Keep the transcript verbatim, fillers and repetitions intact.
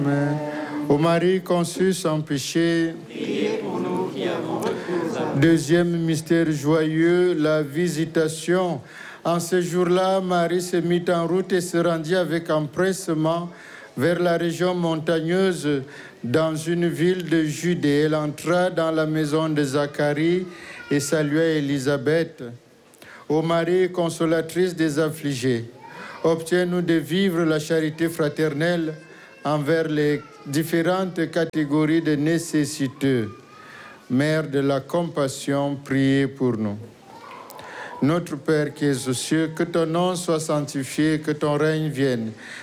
Ô Marie conçue sans péché, Priez pour nous qui avons recours à vous. deuxième mystère joyeux, la visitation. En ce jour-là, Marie se mit en route et se rendit avec empressement vers la région montagneuse dans une ville de Judée. Elle entra dans la maison de Zacharie et salua Élisabeth. Ô Marie, consolatrice des affligés, obtiens-nous de vivre la charité fraternelle envers les différentes catégories de nécessiteux. Mère de la compassion, priez pour nous. Notre Père qui es aux cieux, que ton nom soit sanctifié, que ton règne vienne,